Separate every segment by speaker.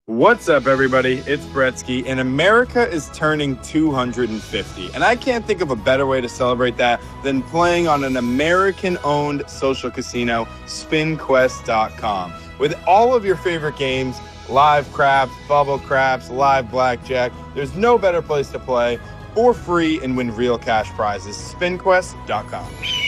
Speaker 1: What's up, everybody? It's Bretsky, and America is turning 250. And I can't think of a better way to celebrate that than playing on an American-owned social casino, SpinQuest.com. With all of your favorite games, live craps, bubble craps, live blackjack, there's no better place to play for free and win real cash prizes. SpinQuest.com.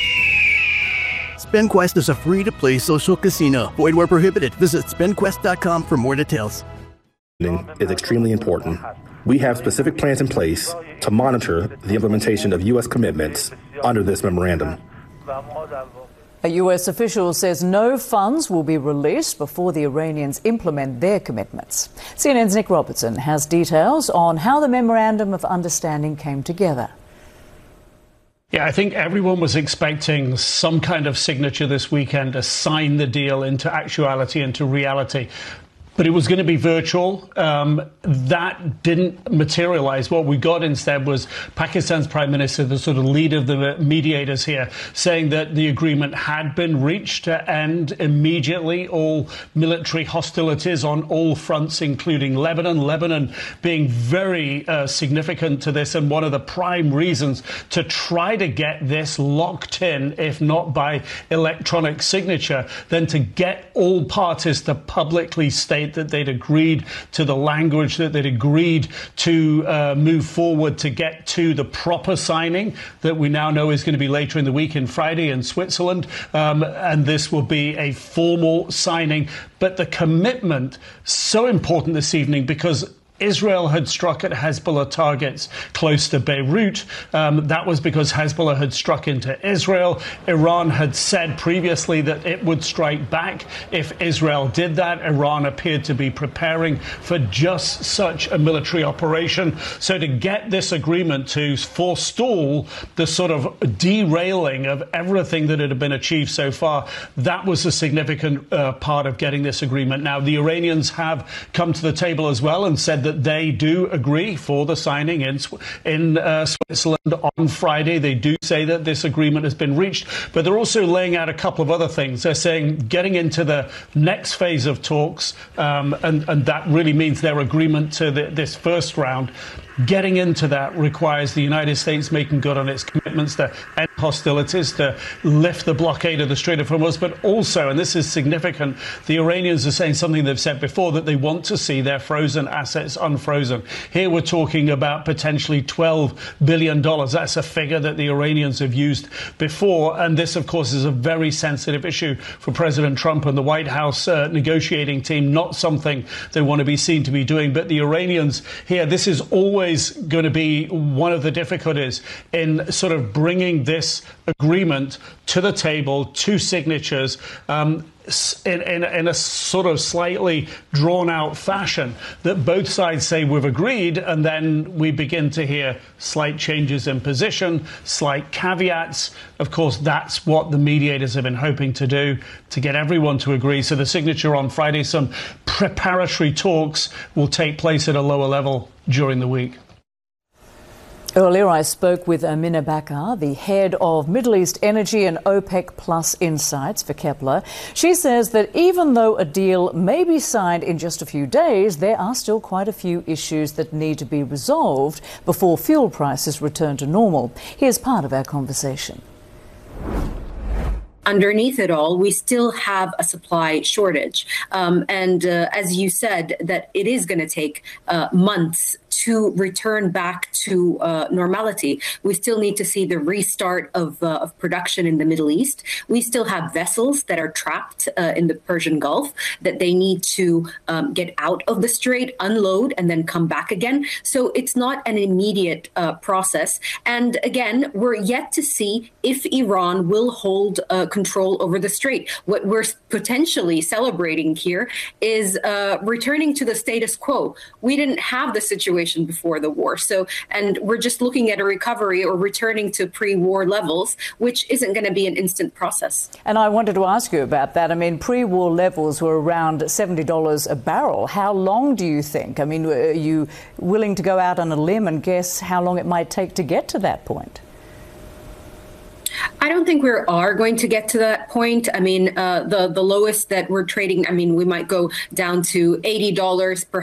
Speaker 2: SpinQuest is a free-to-play social casino. Void where prohibited. Visit SpinQuest.com for more details.
Speaker 3: Is extremely important. We have specific plans in place to monitor the implementation of U.S. commitments under this memorandum.
Speaker 4: A U.S. official says no funds will be released before the Iranians implement their commitments. CNN's Nick Robertson has details on how the Memorandum of Understanding came together.
Speaker 5: Yeah, I think everyone was expecting some kind of signature this weekend to sign the deal into actuality, into reality. But it was going to be virtual. That didn't materialize. What we got instead was Pakistan's Prime Minister, the sort of leader of the mediators here, saying that the agreement had been reached to end immediately all military hostilities on all fronts, including Lebanon. Lebanon being very significant to this and one of the prime reasons to try to get this locked in, if not by electronic signature, then to get all parties to publicly state that they'd agreed to the language, that they'd agreed to move forward to get to the proper signing that we now know is going to be later in the week in Friday in Switzerland. And this will be a formal signing. But the commitment, so important this evening because Israel had struck at Hezbollah targets close to Beirut. That was because Hezbollah had struck into Israel. Iran had said previously that it would strike back if Israel did that. Iran appeared to be preparing for just such a military operation. So to get this agreement to forestall the sort of derailing of everything that had been achieved so far, that was a significant part of getting this agreement. Now, the Iranians have come to the table as well and said that they do agree for the signing in Switzerland on Friday. They do say that this agreement has been reached, but they're also laying out a couple of other things. They're saying getting into the next phase of talks, and that really means their agreement to this first round. Getting into that requires the United States making good on its commitments to end hostilities, to lift the blockade of the Strait of Hormuz, but also, and this is significant, the Iranians are saying something they've said before, that they want to see their frozen assets unfrozen. Here we're talking about potentially $12 billion. That's a figure that the Iranians have used before. And this, of course, is a very sensitive issue for President Trump and the White House negotiating team, not something they want to be seen to be doing. But the Iranians here, this is always going to be one of the difficulties in sort of bringing this agreement to the table, to signatures, in a sort of slightly drawn out fashion, that both sides say we've agreed, and then we begin to hear slight changes in position, slight caveats. Of course, that's what the mediators have been hoping to do, to get everyone to agree. So the signature on Friday, some preparatory talks will take place at a lower level during the week.
Speaker 4: Earlier, I spoke with Amina Bakar, the head of Middle East Energy and OPEC Plus Insights for Kepler. She says that even though a deal may be signed in just a few days, there are still quite a few issues that need to be resolved before fuel prices return to normal. Here's part of our conversation.
Speaker 6: Underneath it all, we still have a supply shortage. As you said, that it is going to take months to return back to normality. We still need to see the restart of production in the Middle East. We still have vessels that are trapped in the Persian Gulf that they need to get out of the strait, unload, and then come back again. So it's not an immediate process. And again, we're yet to see if Iran will hold control over the strait. What we're potentially celebrating here is returning to the status quo. We didn't have the situation before the war. And we're just looking at a recovery or returning to pre-war levels, which isn't going to be an instant process.
Speaker 4: And I wanted to ask you about that. I mean, pre-war levels were around $70 a barrel. How long do you think? I mean, are you willing to go out on a limb and guess how long it might take to get to that point?
Speaker 6: I don't think we are going to get to that point. I mean, the lowest that we're trading, I mean, we might go down to $80 per